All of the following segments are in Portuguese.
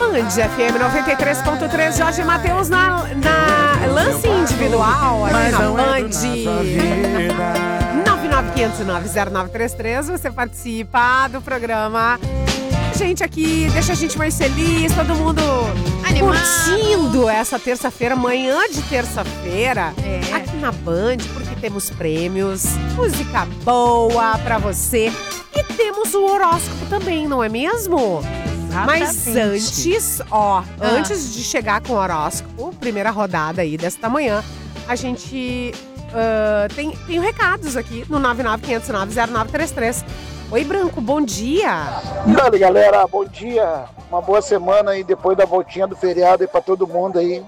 Band FM 93.3, Jorge Matheus na lance individual aqui na Band. 995090933, você participa do programa. Gente aqui, deixa a gente mais feliz, todo mundo animado, curtindo essa terça-feira, manhã de terça-feira, aqui na Band, porque temos prêmios, música boa pra você e temos o horóscopo também, não é mesmo? Mas antes de chegar com o horóscopo, primeira rodada aí desta manhã, a gente tem recados aqui no 995090933. Oi, Branco, bom dia. E aí, galera, bom dia. Uma boa semana aí depois da voltinha do feriado aí pra todo mundo aí.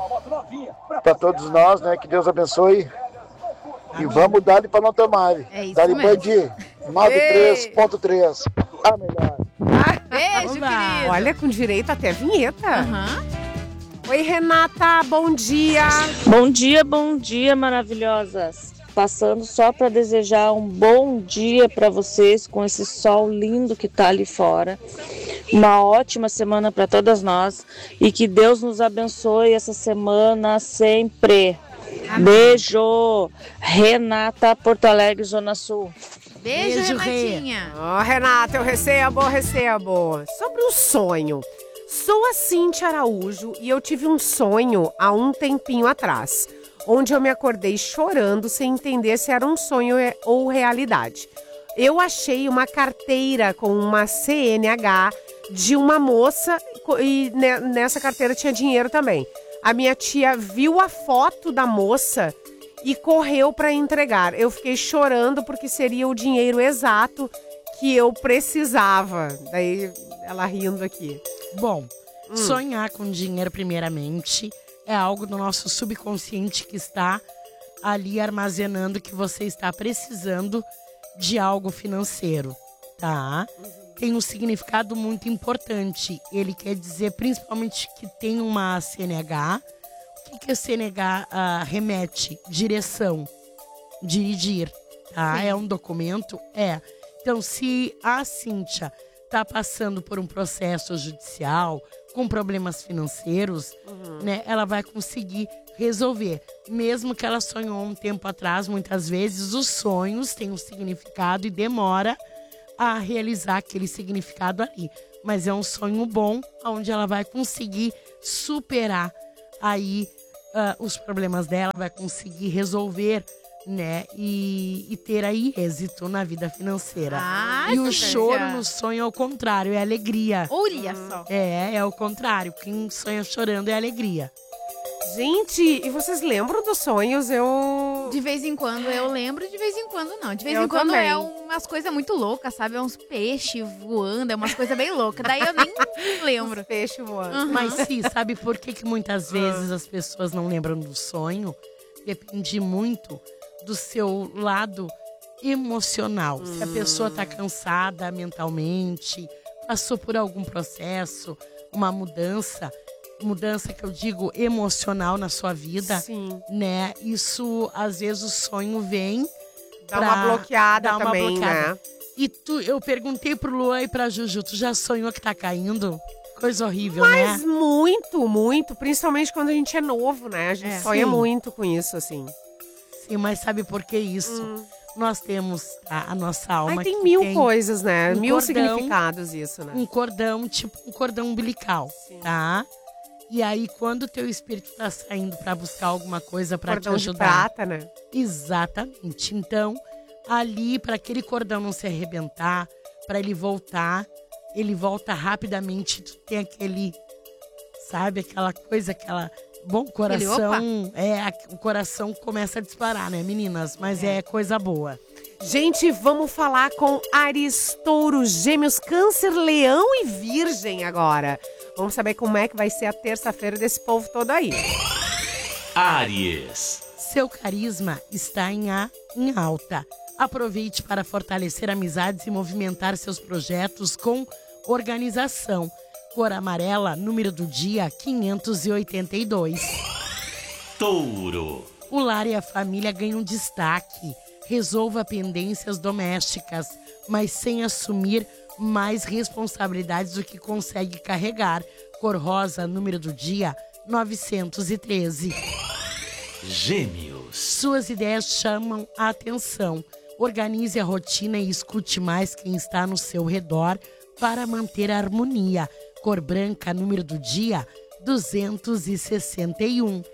Pra todos nós, né? Que Deus abençoe. E vamos dar-lhe pra não tomar. É isso Dá-lhe mesmo. Band 93.3. A melhor. Beijo, querido. Olha, com direito até a vinheta. Aham. Oi, Renata, bom dia. Bom dia, maravilhosas. Passando só para desejar um bom dia para vocês com esse sol lindo que tá ali fora. Uma ótima semana para todas nós e que Deus nos abençoe essa semana sempre. Amém. Beijo, Renata, Porto Alegre, Zona Sul. Beijo, Renatinha. Renata, eu recebo. Sobre o sonho. Sou a Cíntia Araújo e eu tive um sonho há um tempinho atrás, onde eu me acordei chorando sem entender se era um sonho ou realidade. Eu achei uma carteira com uma CNH de uma moça e nessa carteira tinha dinheiro também. A minha tia viu a foto da moça e correu para entregar. Eu fiquei chorando porque seria o dinheiro exato que eu precisava. Daí ela rindo aqui. Bom, sonhar com dinheiro primeiramente é algo do nosso subconsciente que está ali armazenando que você está precisando de algo financeiro, tá? Tem um significado muito importante. Ele quer dizer principalmente que tem uma CNH. O que a CNH remete? Direção. Dirigir, tá? Sim. É um documento? É. Então, se a Cíntia está passando por um processo judicial com problemas financeiros, né, ela vai conseguir resolver. Mesmo que ela sonhou um tempo atrás, muitas vezes os sonhos têm um significado e demora a realizar aquele significado ali. Mas é um sonho bom, onde ela vai conseguir superar aí os problemas dela, vai conseguir resolver, né, e ter aí êxito na vida financeira. E o choro no sonho é o contrário, é alegria. Olha só. É o contrário. Quem sonha chorando é alegria. Gente, e vocês lembram dos sonhos? De vez em quando eu lembro, de vez em quando não. De vez Eu em quando também. é umas coisas muito loucas, sabe? É uns peixes voando, é umas coisas bem loucas. Daí eu nem lembro. Peixe voando. Uhum. Mas sim, sabe por que muitas vezes as pessoas não lembram do sonho? Depende muito do seu lado emocional. Se a pessoa está cansada mentalmente, passou por algum processo, uma mudança que eu digo emocional na sua vida, Sim. né? Isso, às vezes, o sonho vem Dá uma bloqueada dar uma também, bloqueada. né? E eu perguntei pro Luan e pra Juju, tu já sonhou que tá caindo? Coisa horrível, né? Mas muito. Principalmente quando a gente é novo, né? A gente sonha Sim. muito com isso, assim. Sim, mas sabe por que isso? Nós temos a nossa alma Aí tem que mil coisas, né? um Mil cordão, significados isso, né? um cordão, tipo um cordão umbilical, tá? E aí, quando o teu espírito tá saindo pra buscar alguma coisa pra te Cordão de ajudar. prata, né? Exatamente. Então, ali, para aquele cordão não se arrebentar, para ele volta rapidamente. Tu tem aquele, sabe, aquela coisa, bom, coração, o coração começa a disparar, né, meninas? Mas é coisa boa. Gente, vamos falar com Áries, Touro, Gêmeos, Câncer, Leão e Virgem agora. Vamos saber como é que vai ser a terça-feira desse povo todo aí. Áries. Seu carisma está em alta. Aproveite para fortalecer amizades e movimentar seus projetos com organização. Cor amarela, número do dia 582. Touro. O lar e a família ganham destaque. Resolva pendências domésticas, mas sem assumir mais responsabilidades do que consegue carregar. cor rosa, número do dia 913. Gêmeos. Suas ideias chamam a atenção. Organize a rotina e escute mais quem está no seu redor para manter a harmonia. Cor branca, número do dia 261.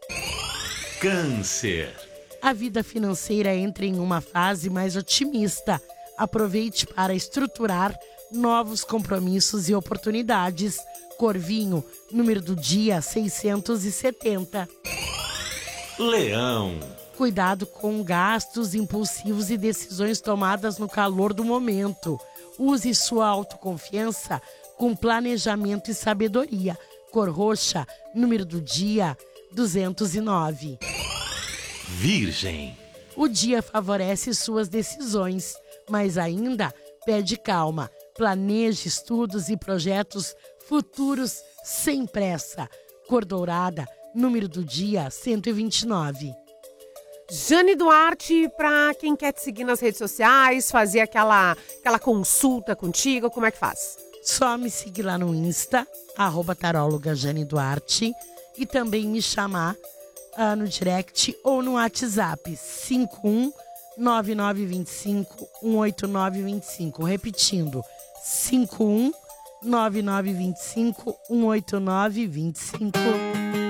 Câncer. A vida financeira entra em uma fase mais otimista. Aproveite para estruturar novos compromissos e oportunidades. Cor vinho, número do dia 670. Leão. Cuidado com gastos impulsivos e decisões tomadas no calor do momento. Use sua autoconfiança com planejamento e sabedoria. Cor roxa, número do dia 209. Virgem. O dia favorece suas decisões, mas ainda pede calma. Planeje estudos e projetos futuros sem pressa. Cor dourada, número do dia 129. Jane Duarte, pra quem quer te seguir nas redes sociais, fazer aquela consulta contigo, como é que faz? Só me seguir lá no Insta, @taróloga Jane Duarte, e também me chamar no direct ou no WhatsApp 519925 repetindo 519925